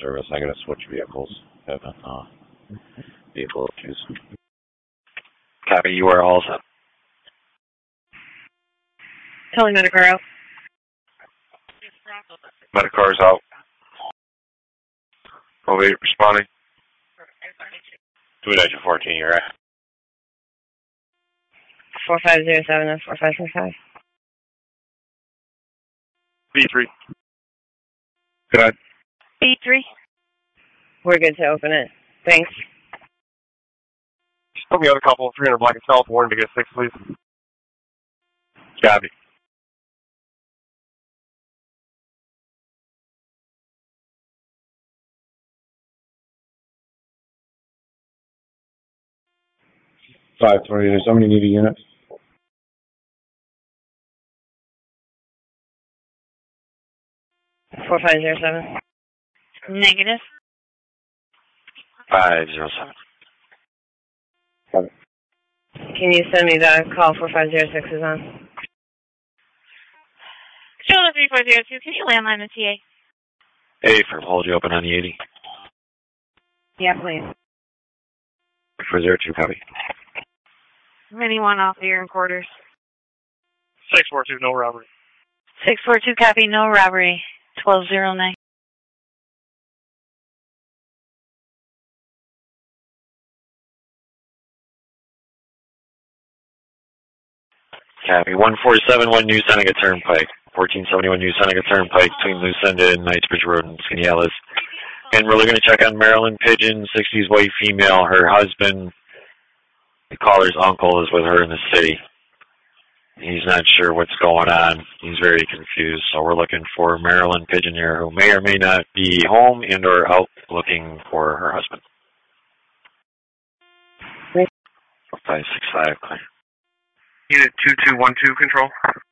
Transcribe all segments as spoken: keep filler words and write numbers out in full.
service. I got to switch vehicles. Having uh, vehicle issues. Copy. You are all set. Telling Medicar out. Medicar's out. Oh eight responding. Two dash fourteen. You're right. Four five zero seven and four five six five. B three. Go ahead. B three. We're good to open it. Thanks. Just put me on a couple, three hundred Black and South, warning to get six, please. Copy. Five three. Does somebody need a unit? Four five zero seven. Negative. Five zero seven. Can you send me the call four five zero six is on? Control three four zero two. Can you landline the T A? A for hold you open on the eighty. Yeah, please. four zero two. Copy. Anyone off the air in quarters? six four two. No robbery. six four two. Copy. No robbery. twelve zero nine. Copy. one four seven one New Seneca Turnpike. fourteen seventy-one New Seneca Turnpike between Lucinda and Knightsbridge Road and Skaneateles. And we're looking to check on Marilyn Pigeon, sixties white female. Her husband, the caller's uncle, is with her in the city. He's not sure what's going on. He's very confused. So we're looking for Marilyn Pigeon here, who may or may not be home and or out looking for her husband. five six five, clear. Unit two two one two, control.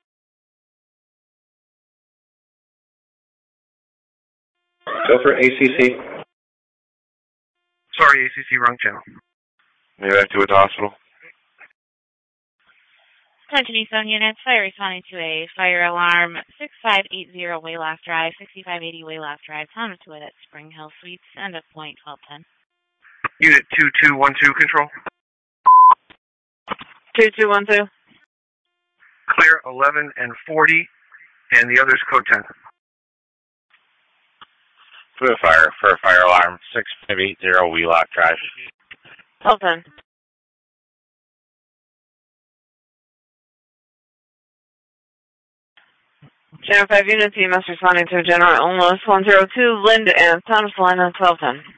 Go for A C C. Sorry, A C C, wrong channel. Maybe back to it, the hospital. Attention East Zone units, fire responding to a fire alarm, six five eight zero Waylock Drive, sixty-five eighty Waylock Drive, Thomas to it at Spring Hill Suites, end of point twelve ten. Unit two two one two, control. two two one two. Clear eleven and forty, and the other's code ten. For the fire, for a fire alarm, six five eight zero Wheelock Drive. twelve ten. Channel five units, E M S responding to General Illness one zero two, Lind and Thomas Line on twelve ten.